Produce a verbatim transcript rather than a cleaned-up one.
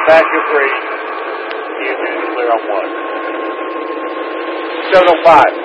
back you're free. He is clear on one. seven oh five.